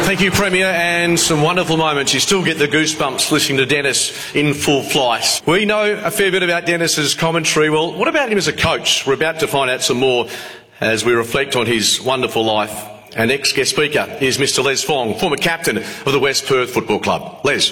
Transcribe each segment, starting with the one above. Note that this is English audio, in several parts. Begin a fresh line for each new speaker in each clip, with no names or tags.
Thank you, Premier, and some wonderful moments. You still get the goosebumps listening to Dennis in full flight. We know a fair bit about Dennis's commentary. Well, what about him as a coach? We're about to find out some more as we reflect on his wonderful life. Our next guest speaker is Mr Les Fong, former captain of the West Perth Football Club. Les.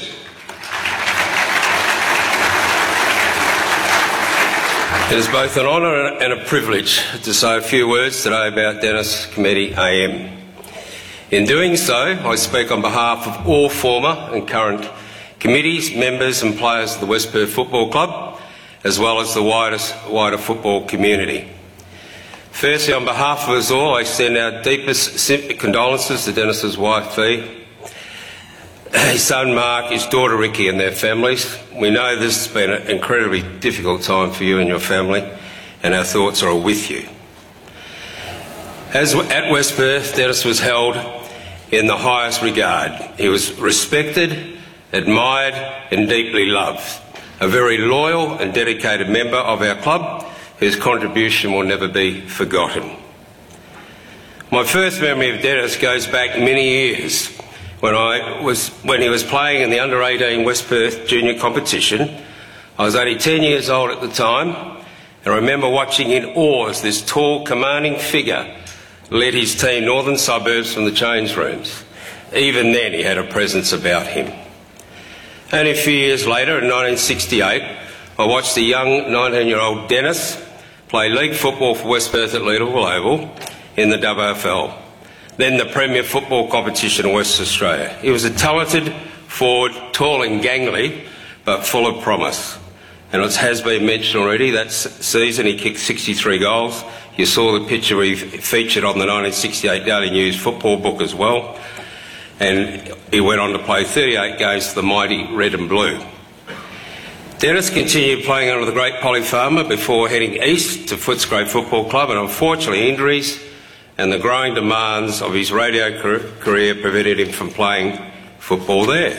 It is both an honour and a privilege to say a few words today about Dennis Cometti AM. In doing so, I speak on behalf of all former and current committees, members and players of the West Perth Football Club, as well as the wider football community. Firstly, on behalf of us all, I send our deepest condolences to Dennis's wife, Fee, his son Mark, his daughter Ricky and their families. We know this has been an incredibly difficult time for you and your family, and our thoughts are with you. As at West Perth, Dennis was held in the highest regard. He was respected, admired and deeply loved. A very loyal and dedicated member of our club whose contribution will never be forgotten. My first memory of Dennis goes back many years when he was playing in the under-18 West Perth junior competition. I was only 10 years old at the time, and I remember watching in awe as this tall, commanding figure led his team Northern Suburbs from the change rooms. Even then he had a presence about him. Only a few years later, in 1968, I watched the young 19-year-old Dennis play league football for West Perth at Leederville Oval in the WFL, then the premier football competition in West Australia. He was a talented forward, tall and gangly, but full of promise. And as has been mentioned already, that season he kicked 63 goals. You saw the picture he featured on the 1968 Daily News football book as well. And he went on to play 38 games for the mighty Red and Blue. Dennis continued playing under the great Polly Farmer before heading east to Footscray Football Club, and unfortunately injuries and the growing demands of his radio career prevented him from playing football there.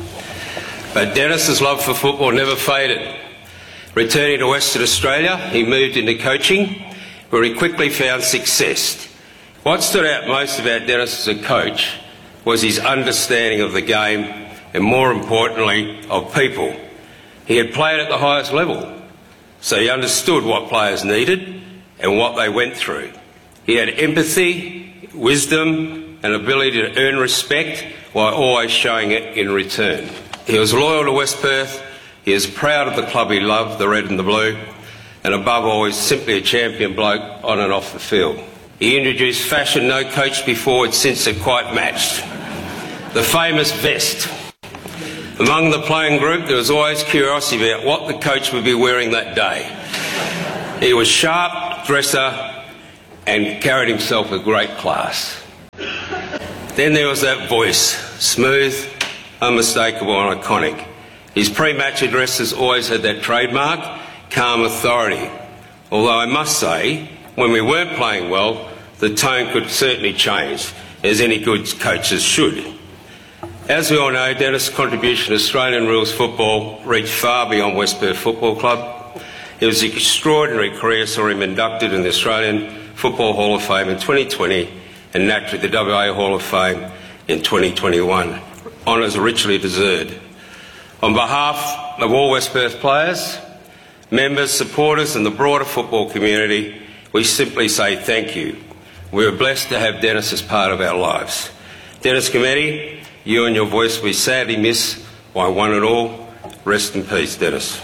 But Dennis's love for football never faded. Returning to Western Australia, he moved into coaching, where he quickly found success. What stood out most about Dennis as a coach was his understanding of the game and, more importantly, of people. He had played at the highest level, so he understood what players needed and what they went through. He had empathy, wisdom and ability to earn respect while always showing it in return. He was loyal to West Perth. He is proud of the club he loved, the Red and the Blue, and above all, he's simply a champion bloke on and off the field. He introduced fashion no coach before had since had quite matched. The famous vest. Among the playing group, there was always curiosity about what the coach would be wearing that day. He was sharp, dresser, and carried himself with great class. Then there was that voice, smooth, unmistakable and iconic. His pre-match addresses always had that trademark, calm authority. Although I must say, when we weren't playing well, the tone could certainly change, as any good coaches should. As we all know, Dennis' contribution to Australian rules football reached far beyond West Perth Football Club. It was an extraordinary career, saw him inducted in the Australian Football Hall of Fame in 2020 and naturally the WA Hall of Fame in 2021. Honours richly deserved. On behalf of all West Perth players, members, supporters and the broader football community, we simply say thank you. We are blessed to have Dennis as part of our lives. Dennis Cometti, you and your voice we sadly miss by one and all. Rest in peace, Dennis.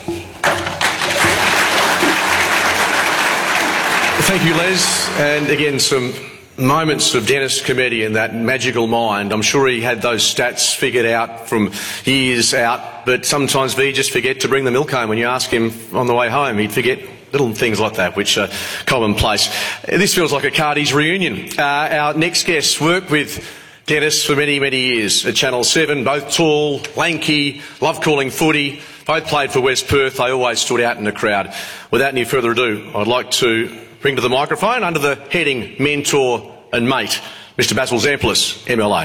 Thank you, Les. And again, some moments of Dennis Cometti and that magical mind. I'm sure he had those stats figured out from years out, but sometimes we just forget to bring the milk home. When you ask him on the way home, he'd forget little things like that, which are commonplace. This feels like a Cardi's reunion. Our next guests worked with Dennis for many, many years at Channel 7, both tall, lanky, loved calling footy, both played for West Perth. They always stood out in the crowd. Without any further ado, I'd like to bring to the microphone, under the heading Mentor and Mate, Mr Basil Zampolis, MLA.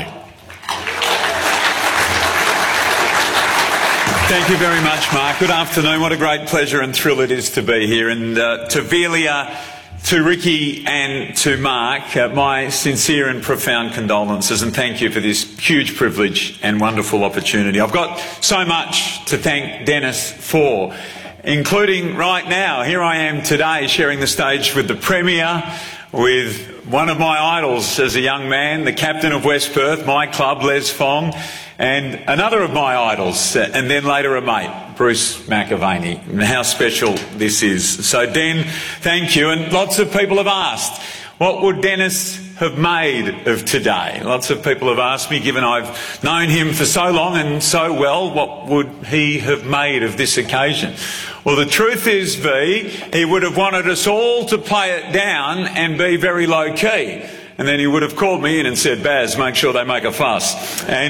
Thank you very much, Mark. Good afternoon. What a great pleasure and thrill it is to be here. And to Velia, to Ricky and to Mark, my sincere and profound condolences, and thank you for this huge privilege and wonderful opportunity. I've got so much to thank Dennis for, including right now, here I am today sharing the stage with the Premier, with one of my idols as a young man, the captain of West Perth, my club, Les Fong, and another of my idols, and then later a mate, Bruce McAvaney. And how special this is. So Den, thank you. And lots of people have asked, what would Dennis have made of today? Lots of people have asked me, given I've known him for so long and so well, what would he have made of this occasion? Well, the truth is, V, he would have wanted us all to play it down and be very low-key. And then he would have called me in and said, Baz, make sure they make a fuss. And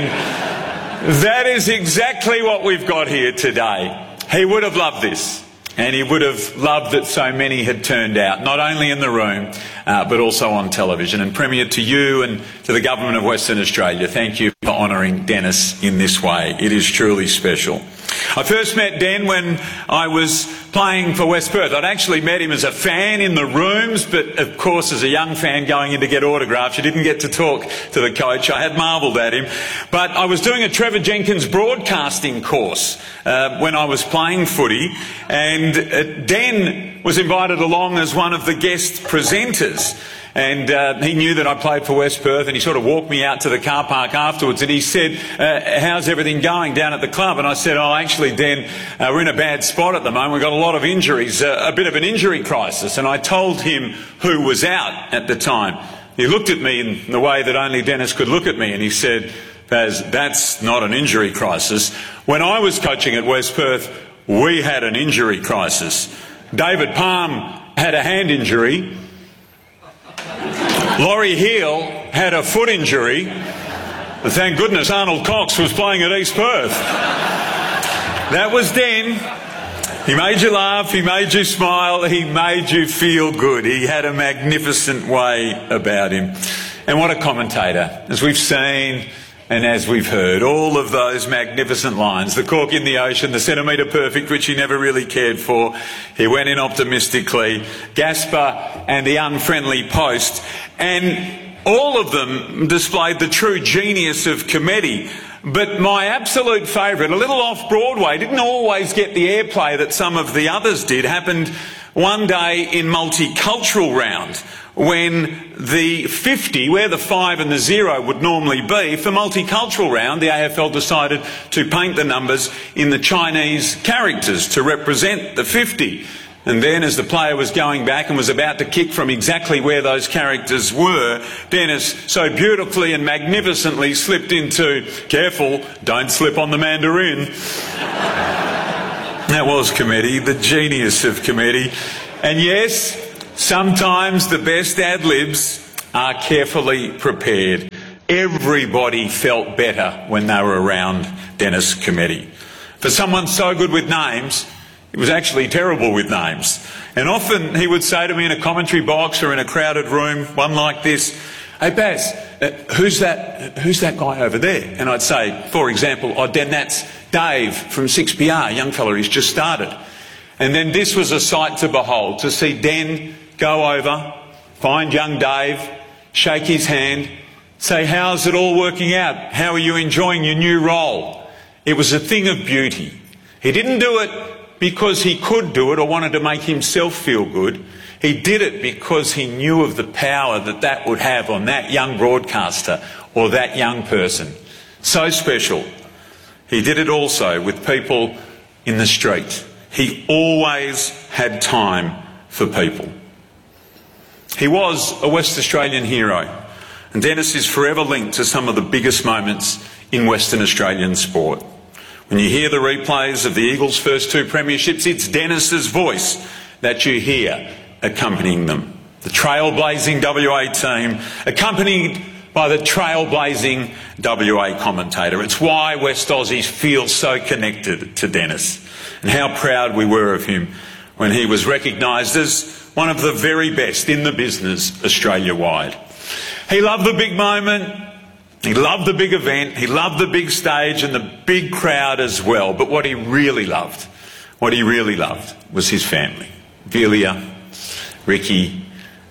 that is exactly what we've got here today. He would have loved this. And he would have loved that so many had turned out, not only in the room, but also on television. And Premier, to you and to the Government of Western Australia, thank you for honouring Dennis in this way. It is truly special. I first met Den when I was playing for West Perth. I'd actually met him as a fan in the rooms, but of course as a young fan going in to get autographs, you didn't get to talk to the coach. I had marvelled at him. But I was doing a Trevor Jenkins broadcasting course when I was playing footy, and Den was invited along as one of the guest presenters. And he knew that I played for West Perth, and he sort of walked me out to the car park afterwards, and he said, how's everything going down at the club? And I said, oh, actually, Den, we're in a bad spot at the moment. We've got a lot of injuries, a bit of an injury crisis. And I told him who was out at the time. He looked at me in the way that only Dennis could look at me, and he said, Baz, that's not an injury crisis. When I was coaching at West Perth, we had an injury crisis. David Palm had a hand injury. Laurie Heal had a foot injury. Thank goodness Arnold Cox was playing at East Perth. That was Den. He made you laugh, he made you smile, he made you feel good. He had a magnificent way about him. And what a commentator. As we've seen and as we've heard, all of those magnificent lines, the cork in the ocean, the centimetre perfect, which he never really cared for. He went in optimistically, Gasper and the unfriendly post. And all of them displayed the true genius of comedy. But my absolute favourite, a little off Broadway, didn't always get the airplay that some of the others did, happened one day in Multicultural Round, when the 50, where the 5 and the 0 would normally be, for Multicultural Round, the AFL decided to paint the numbers in the Chinese characters to represent the 50. And then, as the player was going back and was about to kick from exactly where those characters were, Dennis so beautifully and magnificently slipped into, careful, don't slip on the Mandarin. That was comedy, the genius of comedy. And yes, sometimes the best ad-libs are carefully prepared. Everybody felt better when they were around Dennis Cometti. For someone so good with names, he was actually terrible with names. And often he would say to me in a commentary box or in a crowded room, one like this, hey Baz, who's that guy over there? And I'd say, for example, oh Den, that's Dave from 6PR, young fella, he's just started. And then this was a sight to behold, to see Den go over, find young Dave, shake his hand, say, how's it all working out? How are you enjoying your new role? It was a thing of beauty. He didn't do it because he could do it or wanted to make himself feel good. He did it because he knew of the power that that would have on that young broadcaster or that young person. So special. He did it also with people in the street. He always had time for people. He was a West Australian hero, and Dennis is forever linked to some of the biggest moments in Western Australian sport. When you hear the replays of the Eagles' first 2 premierships, it's Dennis's voice that you hear accompanying them. The trailblazing WA team, accompanied by the trailblazing WA commentator. It's why West Aussies feel so connected to Dennis, and how proud we were of him when he was recognised as one of the very best in the business Australia-wide. He loved the big moment. He loved the big event, he loved the big stage and the big crowd as well. But what he really loved was his family. Velia, Ricky,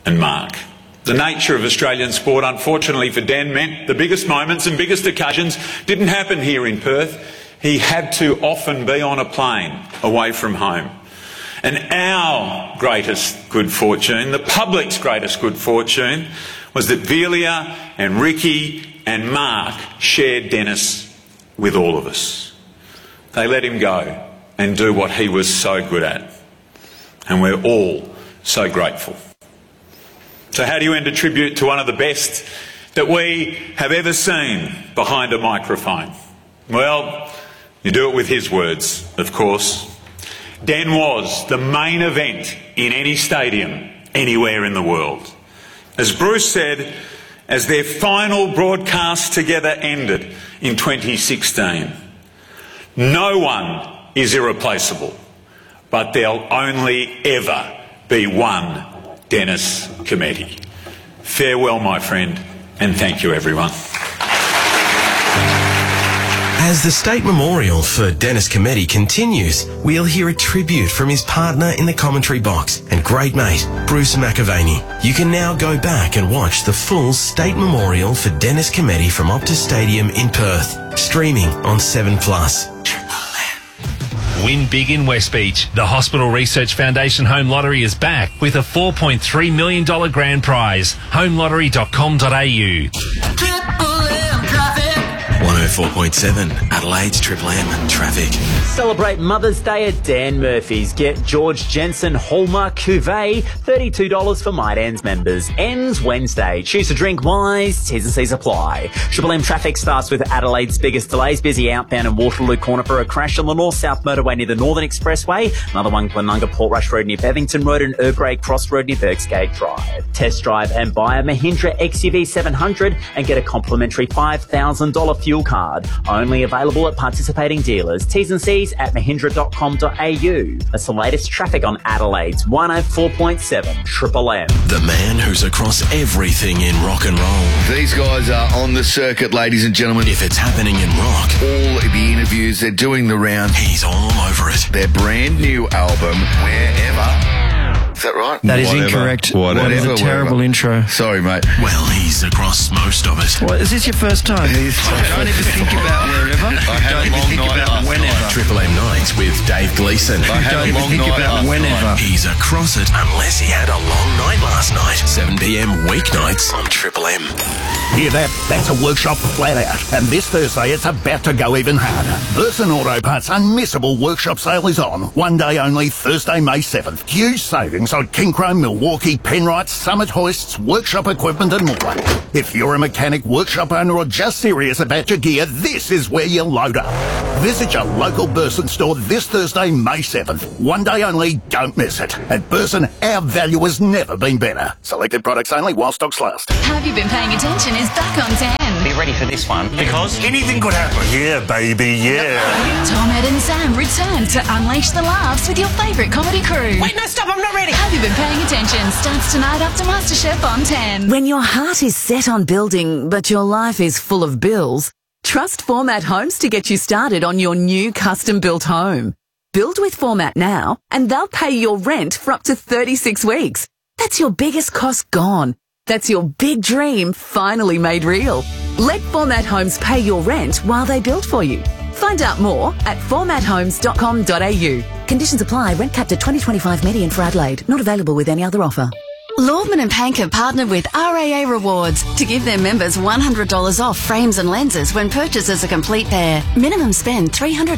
and Mark. The nature of Australian sport, unfortunately for Dan, meant the biggest moments and biggest occasions didn't happen here in Perth. He had to often be on a plane away from home. And our greatest good fortune, the public's greatest good fortune, was that Velia and Ricky and Mark shared Dennis with all of us. They let him go and do what he was so good at. And we're all so grateful. So how do you end a tribute to one of the best that we have ever seen behind a microphone? Well, you do it with his words, of course. Dan was the main event in any stadium anywhere in the world. As Bruce said, as their final broadcast together ended in 2016, no one is irreplaceable, but there'll only ever be one Dennis Cometti. Farewell, my friend, and thank you, everyone.
As the state memorial for Dennis Cometti continues, we'll hear a tribute from his partner in the commentary box and great mate, Bruce McAvaney. You can now go back and watch the full state memorial for Dennis Cometti from Optus Stadium in Perth, streaming on 7plus.
Win big in West Beach. The Hospital Research Foundation Home Lottery is back with a $4.3 million grand prize. homelottery.com.au.
104.7 Adelaide's Triple M traffic.
Celebrate Mother's Day at Dan Murphy's. Get George Jensen Hallmark Cuvée, $32 for Might Ends members. Ends Wednesday. Choose to drink wise. T's and C's apply. Triple M traffic starts with Adelaide's biggest delays. Busy outbound and Waterloo Corner for a crash on the North-South Motorway near the Northern Expressway. Another one, Glenunga Portrush Road near Bevington Road and Urbray Cross Road near Burksgate Drive. Test drive and buy a Mahindra XUV 700 and get a complimentary $5,000 fuel card. Only available at participating dealers. T's and C's at mahindra.com.au. That's the latest traffic on Adelaide's 104.7 Triple M.
The man who's across everything in rock and roll.
These guys are on the circuit, ladies and gentlemen.
If it's happening in rock,
all the interviews, they're doing the rounds.
he's all over it.
Their brand new album, Wherever. Is that right?
That is incorrect. What a terrible intro.
Sorry, mate.
Well, he's across most of it.
What, is this your first time? Don't even think about wherever. Don't even think about whenever.
Triple M Nights with Dave Gleeson.
Don't even think about whenever.
He's across it unless he had a long night last night. 7 p.m. weeknights on Triple M.
Hear that? That's a workshop flat out. And this Thursday, it's about to go even harder. Burson Auto Parts' unmissable workshop sale is on. One day only, Thursday, May 7th. Huge savings on King Chrome, Milwaukee, Penrite, Summit hoists, workshop equipment and more. If you're a mechanic, workshop owner or just serious about your gear, this is where you load up. Visit your local Burson store this Thursday, May 7th. One day only, don't miss it. At Burson, our value has never been better. Selected products only while stocks last.
Have You Been Paying Attention is back on 10.
Be ready for this one, because
Anything could happen. Yeah, baby, yeah.
Tom, Ed and Sam return to unleash the laughs with your favourite comedy crew.
Wait, no, stop, I'm not ready.
Have You Been Paying Attention starts tonight after MasterChef on 10.
When your heart is set on building, but your life is full of bills, trust Format Homes to get you started on your new custom-built home. Build with Format now, and they'll pay your rent for up to 36 weeks. That's your biggest cost gone. That's your big dream finally made real. Let Format Homes pay your rent while they build for you. Find out more at formathomes.com.au. Conditions apply. Rent capped at 2025 median for Adelaide. Not available with any other offer.
Lordman and Pank have partnered with RAA Rewards to give their members $100 off frames and lenses when purchases a complete pair. Minimum spend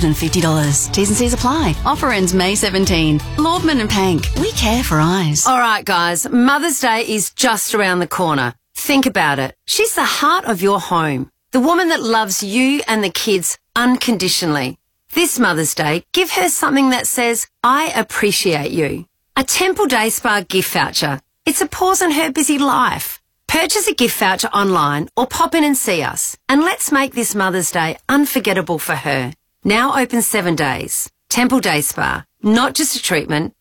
$350. T's and C's apply. Offer ends May 17. Lordman and Pank. We care for eyes.
All right, guys. Mother's Day is just around the corner. Think about it. She's the heart of your home. The woman that loves you and the kids unconditionally. This Mother's Day, give her something that says, I appreciate you. A Temple Day Spa gift voucher. It's a pause in her busy life. Purchase a gift voucher online or pop in and see us. And let's make this Mother's Day unforgettable for her. Now open 7 days. Temple Day Spa. Not just a treatment,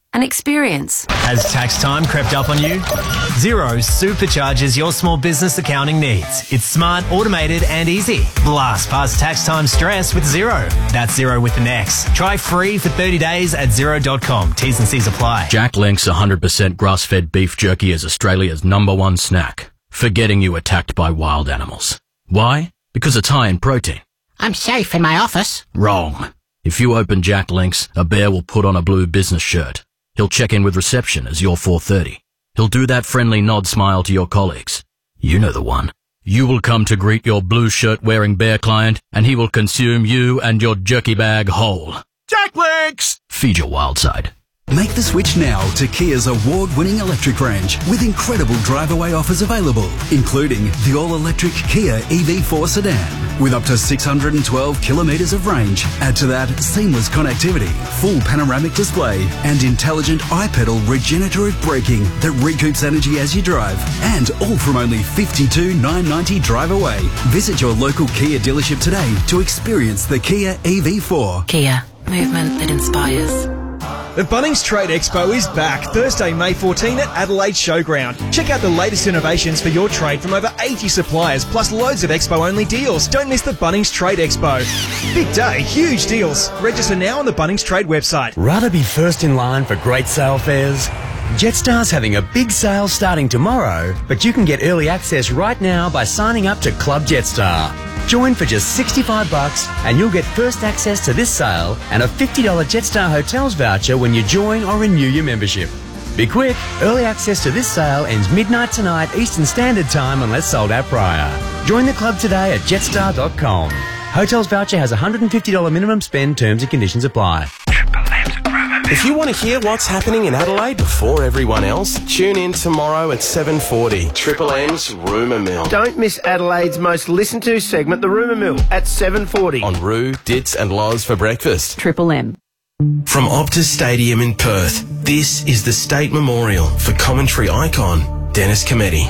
and experience.
Has tax time crept up on you? Xero supercharges your small business accounting needs. It's smart, automated and easy. Blast past tax time stress with Xero. That's Xero with an X. Try free for 30 days at Xero.com. T's and C's apply.
Jack Link's 100% grass-fed beef jerky is Australia's #1 snack for getting you attacked by wild animals. Why? Because it's high in protein.
I'm safe in my office.
Wrong. If you open Jack Link's, a bear will put on a blue business shirt. He'll check in with reception as you're 4:30. He'll do that friendly nod smile to your colleagues. You know the one. You will come to greet your blue shirt wearing bear client and he will consume you and your jerky bag whole.
Jack Links!
Feed your wild side.
Make the switch now to Kia's award-winning electric range with incredible drive-away offers available, including the all-electric Kia EV4 sedan with up to 612 kilometres of range. Add to that seamless connectivity, full panoramic display and intelligent iPedal regenerative braking that recoups energy as you drive, and all from only $52,990 drive away. Visit your local Kia dealership today to experience the Kia EV4.
Kia, movement that inspires.
The Bunnings Trade Expo is back Thursday, May 14 at Adelaide Showground. Check out the latest innovations for your trade from over 80 suppliers, plus loads of Expo-only deals. Don't miss the Bunnings Trade Expo. Big day, huge deals. Register now on the Bunnings Trade website.
Rather be first in line for great sale fares? Jetstar's having a big sale starting tomorrow, but you can get early access right now by signing up to Club Jetstar. Join for just $65 and you'll get first access to this sale and a $50 Jetstar Hotels voucher when you join or renew your membership. Be quick, early access to this sale ends midnight tonight Eastern Standard Time unless sold out prior. Join the club today at jetstar.com. Hotels voucher has a $150 minimum spend, terms and conditions apply.
If you want to hear what's happening in Adelaide before everyone else, tune in tomorrow at 7:40. Triple M's Rumour Mill.
Don't miss Adelaide's most listened to segment, The Rumour Mill, at 7:40.
On Roo, Dits and Loz for breakfast.
Triple M.
From Optus Stadium in Perth, this is the State Memorial for commentary icon Dennis Cometti.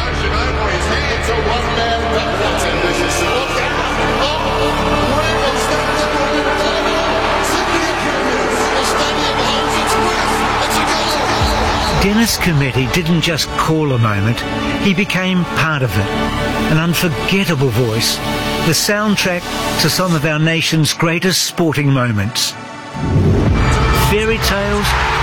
Dennis Cometti didn't just call a moment, he became part of it. An unforgettable voice, the soundtrack to some of our nation's greatest sporting moments. Fairy tales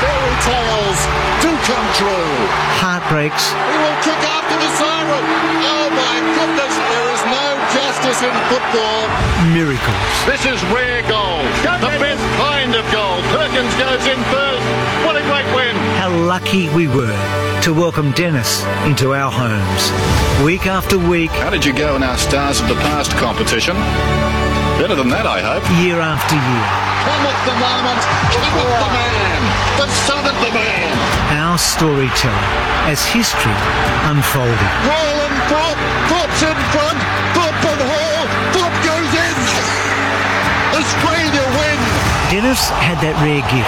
do come true.
Heartbreaks.
He will kick after the siren. Oh my goodness, there is no justice in football.
Miracles.
This is rare goal. The best kind of goal. Perkins goes in first. What a great win.
How lucky we were to welcome Dennis into our homes. Week after week.
How did you go in our Stars of the Past competition? Better than that, I hope.
Year after year.
Come with the moment. Come with the man. The son of the man.
Our storyteller as history unfolded.
Roland Thorpe. Thorpe's in front. Thorpe and Hall. Thorpe goes in. Australia win.
Dennis had that rare gift.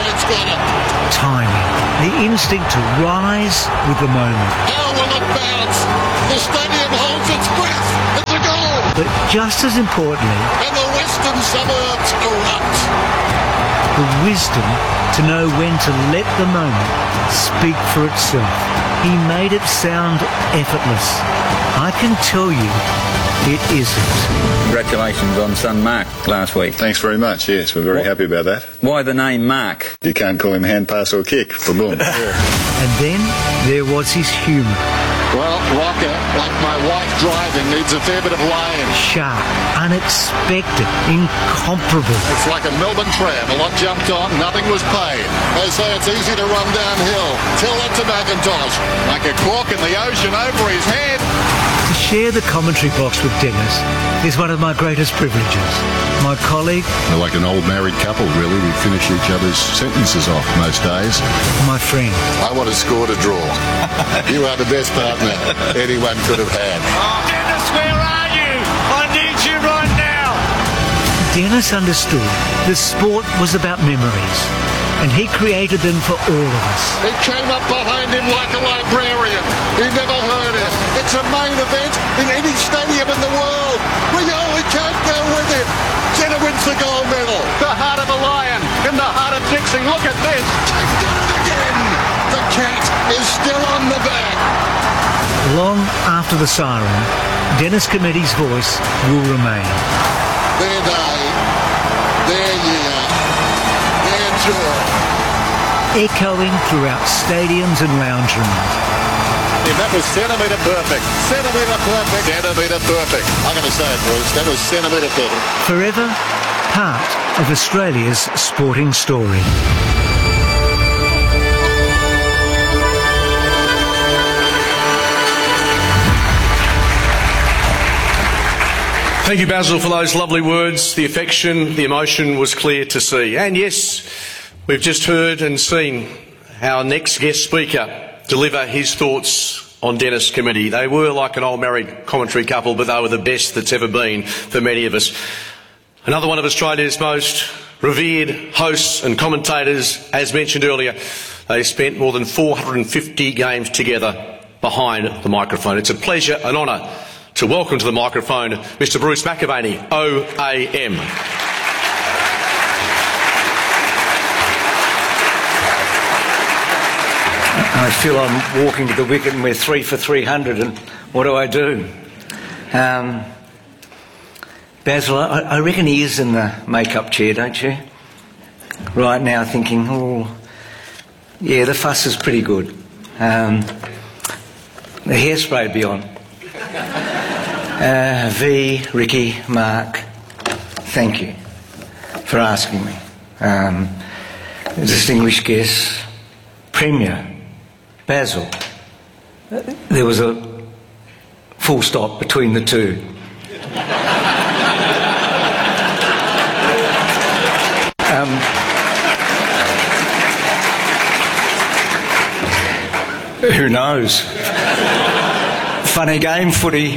Timing. The instinct to rise with the moment.
How will it bounce? The stadium holds its breath. It's a goal.
But just as importantly,
and the western suburbs erupt.
The wisdom to know when to let the moment speak for itself. He made it sound effortless. I can tell you, it isn't.
Congratulations on son Mark last week.
Thanks very much, yes, we're very happy about that.
Why the name Mark?
You can't call him hand, pass or kick. Boom.
And then there was his humour.
Well, Rocker, like my wife driving, needs a fair bit of laying.
Sharp, unexpected, incomparable.
It's like a Melbourne tram. A lot jumped on, nothing was paid. They say it's easy to run downhill. Tell that to McIntosh. Like a cork in the ocean over his head.
To share the commentary box with Dennis is one of my greatest privileges. My colleague...
We're like an old married couple, really. We finish each other's sentences off most days.
My friend.
I want to score to draw. You are the best partner anyone could have had.
Oh, Dennis, where are you? I need you right now. Dennis understood the sport was about memories, and he created them for all of us.
It came up behind him like a librarian. He never heard it. It's a main event in any stadium in the world. We only can't go with it. Jenna wins the gold medal. The heart of a lion in the heart of Dixie. Look at this.
long after the siren, Dennis Cometty's voice will remain.
Their day, their year, their joy.
Echoing throughout stadiums and lounge rooms.
If that was centimetre perfect, centimetre perfect, centimetre perfect. I'm going to say it, Bruce, that was centimetre perfect.
Forever part of Australia's sporting story.
Thank you, Basil, for those lovely words. The affection, the emotion was clear to see. And yes, we've just heard and seen our next guest speaker deliver his thoughts on Dennis Cometty. They were like an old married commentary couple, but they were the best that's ever been for many of us. Another one of Australia's most revered hosts and commentators, as mentioned earlier. They spent more than 450 games together behind the microphone. It's a pleasure and honour to welcome to the microphone Mr. Bruce McAvaney, OAM.
I feel I'm walking to the wicket and we're 3 for 300, and what do? Basil, I reckon he is in the make-up chair, don't you? Right now thinking, oh, yeah, the fuss is pretty good. The hairspray would be on. V, Ricky, Mark, thank you for asking me. Distinguished guests, Premier, Basil. There was a full stop between the two. Who knows? Funny game, footy.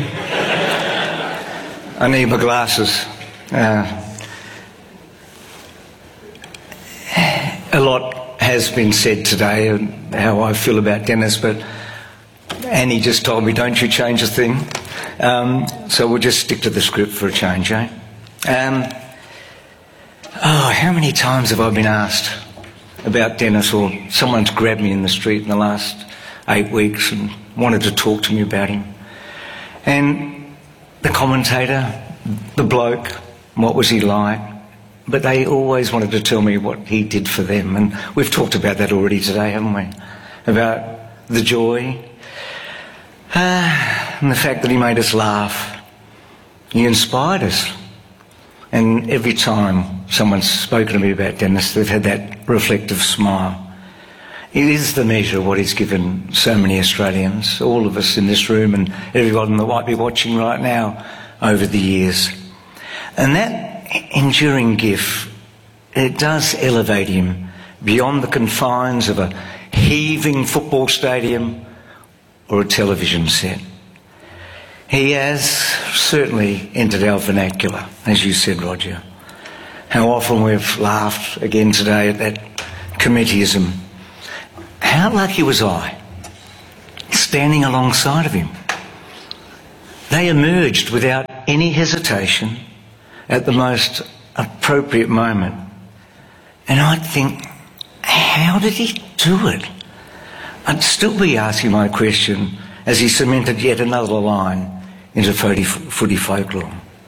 I need my glasses. A lot has been said today and how I feel about Dennis, but Annie just told me, don't you change a thing. So we'll just stick to the script for a change, eh? How many times have I been asked about Dennis, or someone's grabbed me in the street in the last 8 weeks and wanted to talk to me about him. And the commentator, the bloke, what was he like? But they always wanted to tell me what he did for them. And we've talked about that already today, haven't we? About the joy and the fact that he made us laugh. He inspired us. And every time someone's spoken to me about Dennis, they've had that reflective smile. It is the measure of what he's given so many Australians, all of us in this room and everyone that might be watching right now over the years. And that enduring gift, it does elevate him beyond the confines of a heaving football stadium or a television set. He has certainly entered our vernacular, as you said, Roger. How often we've laughed again today at that Comettyism. How lucky was I, standing alongside of him? They emerged without any hesitation at the most appropriate moment. And I'd think, how did he do it? I'd still be asking my question as he cemented yet another line into footy folklore.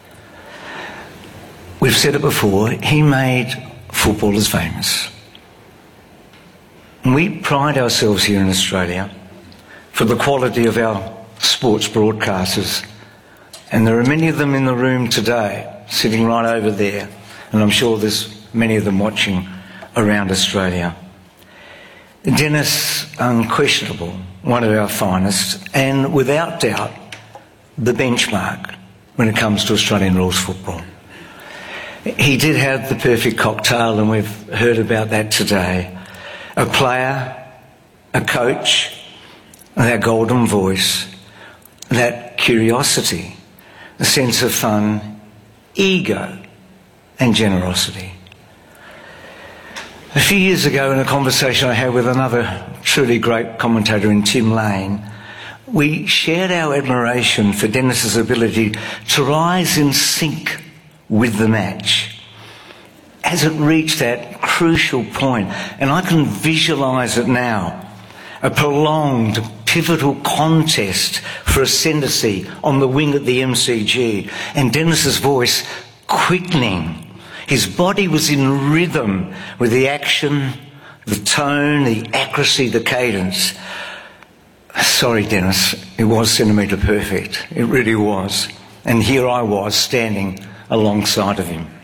We've said it before, he made footballers famous. And we pride ourselves here in Australia for the quality of our sports broadcasters. And there are many of them in the room today, sitting right over there. And I'm sure there's many of them watching around Australia. Dennis, unquestionable, one of our finest, and without doubt, the benchmark when it comes to Australian rules football. He did have the perfect cocktail, and we've heard about that today. A player, a coach, that golden voice, that curiosity, a sense of fun, ego and generosity. A few years ago, in a conversation I had with another truly great commentator in Tim Lane, we shared our admiration for Dennis's ability to rise in sync with the match as it reached that crucial point. And I can visualise it now, a prolonged pivotal contest for ascendancy on the wing at the MCG, and Dennis's voice quickening. His body was in rhythm with the action, the tone, the accuracy, the cadence. Sorry, Dennis, it was centimetre perfect. It really was. And here I was standing alongside of him.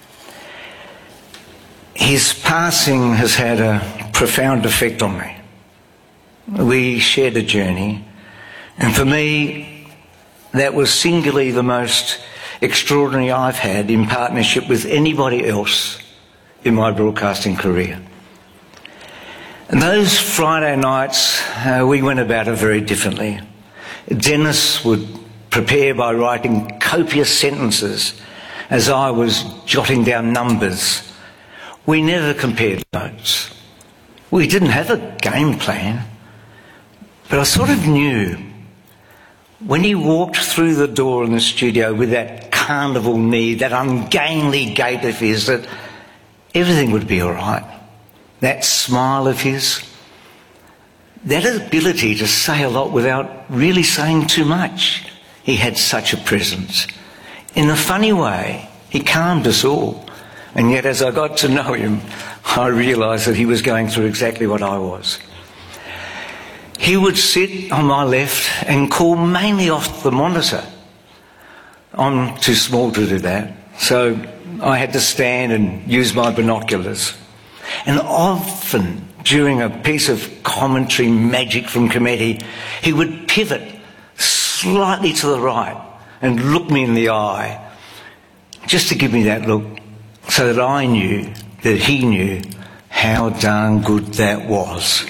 His passing has had a profound effect on me. We shared a journey, and for me, that was singularly the most extraordinary I've had in partnership with anybody else in my broadcasting career. And those Friday nights, we went about it very differently. Dennis would prepare by writing copious sentences as I was jotting down numbers. We never compared notes. We didn't have a game plan. But I sort of knew when he walked through the door in the studio with that carnival knee, that ungainly gait of his, that everything would be all right. That smile of his, that ability to say a lot without really saying too much. He had such a presence. In a funny way, he calmed us all. And yet as I got to know him, I realised that he was going through exactly what I was. He would sit on my left and call mainly off the monitor. I'm too small to do that, so I had to stand and use my binoculars. And often, during a piece of commentary magic from committee, he would pivot slightly to the right and look me in the eye, just to give me that look, so that I knew that he knew how darn good that was.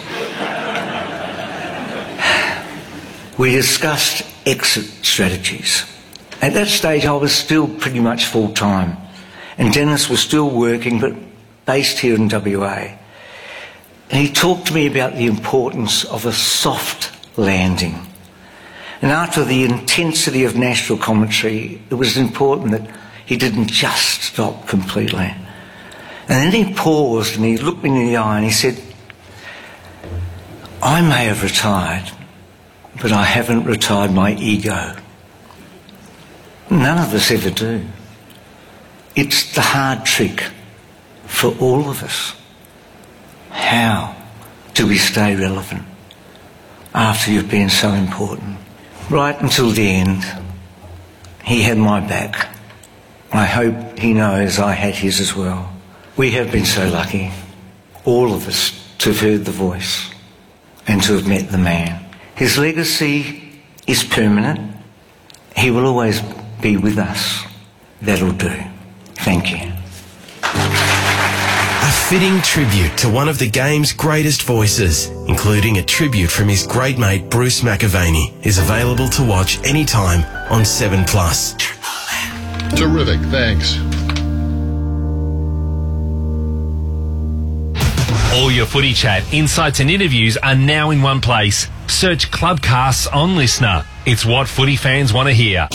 We discussed exit strategies. At that stage, I was still pretty much full-time, and Dennis was still working, but based here in WA. And he talked to me about the importance of a soft landing. And after the intensity of national commentary, it was important that he didn't just stop completely. And then he paused and he looked me in the eye and he said, I may have retired, but I haven't retired my ego. None of us ever do. It's the hard trick for all of us. How do we stay relevant after you've been so important? Right until the end, he had my back. I hope he knows I had his as well. We have been so lucky, all of us, to have heard the voice and to have met the man. His legacy is permanent. He will always be with us. That'll do. Thank you.
A fitting tribute to one of the game's greatest voices, including a tribute from his great mate Bruce McAvaney, is available to watch anytime on 7plus.
Terrific, thanks.
All your footy chat, insights and interviews are now in one place. Search Clubcasts on Listener. It's what footy fans want to hear.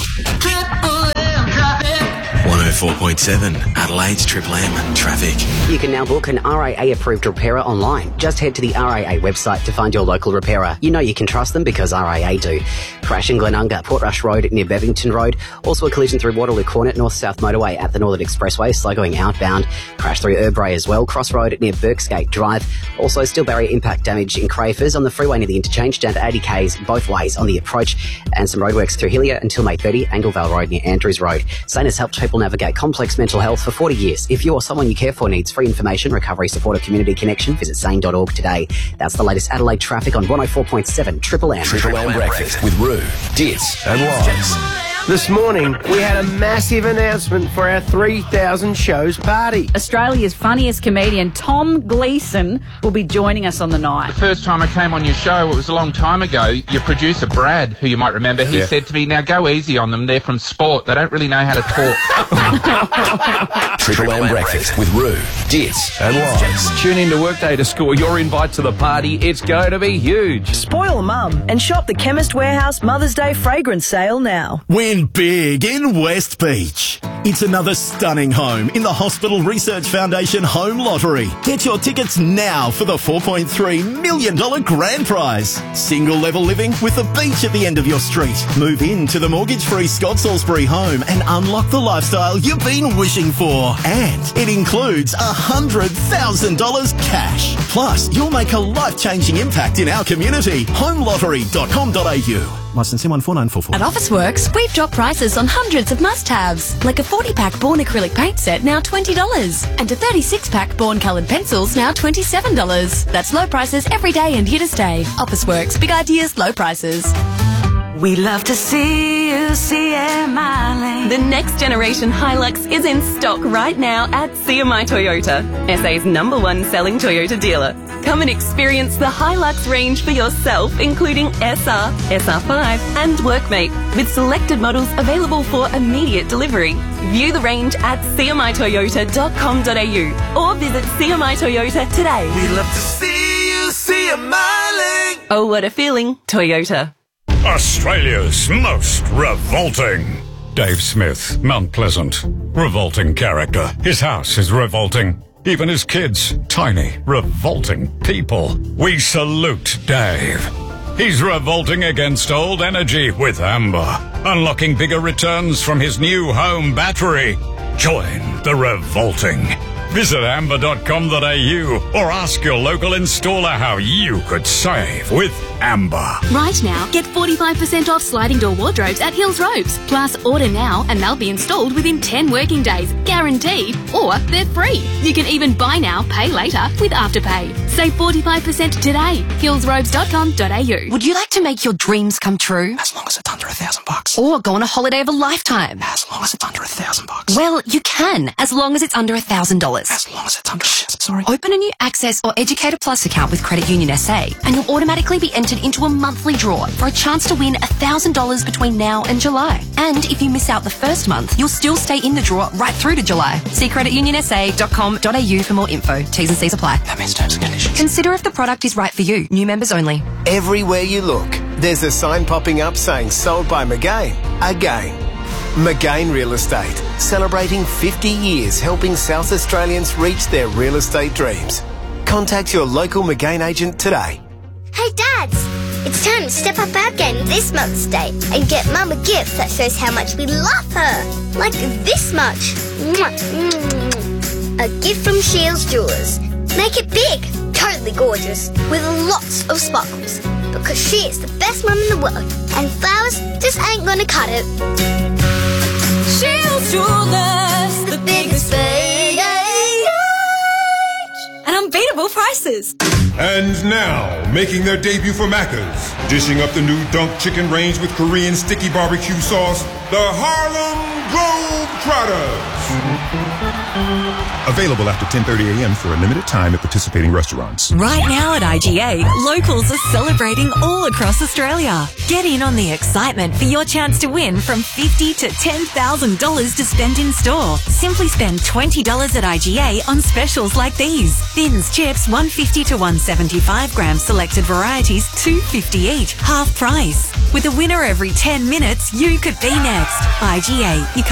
104.7 Adelaide's Triple M traffic.
You can now book an RAA-approved repairer online. Just head to the RAA website to find your local repairer. You know you can trust them because RAA do. Crash in Glenunga, Portrush Road near Bevington Road. Also a collision through Waterloo Corner, North-South Motorway at the Northern Expressway, slow going outbound. Crash through Erbray as well, Crossroad near Birksgate Drive. Also Stillbury impact damage in Crayfors on the freeway near the interchange, down to 80k's both ways on the approach. And some roadworks through Hillier until May 30, Anglevale Road near Andrews Road. SANE has helped people navigate complex mental health for 40 years. If you or someone you care for needs free information, recovery support or community connection, visit sane.org today. That's the latest Adelaide traffic on 104.7 Triple M.
Triple M Breakfast with Roo, Dits and Logs.
This morning, we had a massive announcement for our 3,000 shows party.
Australia's funniest comedian, Tom Gleeson, will be joining us on the night.
The first time I came on your show, it was a long time ago, your producer, Brad, who you might remember, he said to me, now go easy on them, they're from sport, they don't really know how to talk.
Triple M Breakfast with Roo, Dits and Logs.
Tune in to Workday to score your invite to the party. It's going to be huge.
Spoil mum and shop the Chemist Warehouse Mother's Day fragrance sale now.
Win big in West Beach.
It's another stunning home in the Hospital Research Foundation Home Lottery. Get your tickets now for the $4.3 million grand prize. Single level living with the beach at the end of your street. Move into the mortgage-free Scott Salisbury home and unlock the lifestyle you've been wishing for. And it includes $100,000 cash. Plus, you'll make a life-changing impact in our community. Homelottery.com.au. Licence M149444.
At Officeworks, we've dropped prices on hundreds of must-haves, like a 40-pack Bourne acrylic paint set, now $20, and a 36-pack Bourne coloured pencils, now $27. That's low prices every day and here to stay. Officeworks, big ideas, low prices.
We love to see you CMI.
The next generation Hilux is in stock right now at CMI Toyota, SA's #1 selling Toyota dealer. Come and experience the Hilux range for yourself, including SR, SR5 and Workmate, with selected models available for immediate delivery. View the range at cmitoyota.com.au or visit CMI Toyota today.
We love to see you CMI.
Oh, what a feeling, Toyota.
Australia's most revolting. Dave Smith, Mount Pleasant. Revolting character. His house is revolting. Even his kids, tiny, revolting people. We salute Dave. He's revolting against old energy with Amber, unlocking bigger returns from his new home battery. Join the revolting. Visit amber.com.au or ask your local installer how you could save with Amber.
Right now, get 45% off sliding door wardrobes at Hills Robes. Plus, order now and they'll be installed within 10 working days, guaranteed, or they're free. You can even buy now, pay later with Afterpay. Save 45% today. hillsrobes.com.au.
Would you like to make your dreams come true?
As long as it's under $1,000.
Or go on a holiday of a lifetime?
As long as it's under $1,000.
Well, you can, as long as it's under $1,000.
As long as it's under sorry.
Open a new Access or Educator Plus account with Credit Union SA and you'll automatically be entered into a monthly draw for a chance to win $1,000 between now and July. And if you miss out the first month, you'll still stay in the draw right through to July. See creditunionsa.com.au for more info. T's and C's apply.
That means terms and conditions.
Consider if the product is right for you. New members only.
Everywhere you look, there's a sign popping up saying sold by McGain. Again. McGain Real Estate, celebrating 50 years helping South Australians reach their real estate dreams. Contact your local McGain agent today.
Hey Dads, it's time to step up our game this Mother's Day and get Mum a gift that shows how much we love her. Like this much. A gift from Shields Jewelers. Make it big, totally gorgeous, with lots of sparkles. Because she is the best mum in the world and flowers just ain't gonna cut it.
Shields Jewelers, the biggest range and unbeatable prices.
And now, making their debut for Macca's, dishing up the new Dunk Chicken range with Korean sticky barbecue sauce, the Harlem Globetrotters. Available after 10:30 a.m. for a limited time at participating restaurants.
Right now at IGA, locals are celebrating all across Australia. Get in on the excitement for your chance to win from $50,000 to $10,000 to spend in store. Simply spend $20 at IGA on specials like these. Thins chips, 150 to 175 grams, selected varieties, $2.50 each, half price. With a winner every 10 minutes, you could be next. IGA. You